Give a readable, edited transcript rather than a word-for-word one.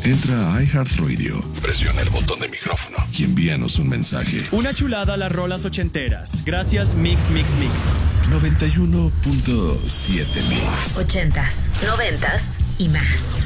Entra a iHeartRadio, presiona el botón de micrófono y envíanos un mensaje. Una chulada a las rolas ochenteras. Gracias, Mix, Mix, Mix. 91.7 Mix. 80s, 90s y más.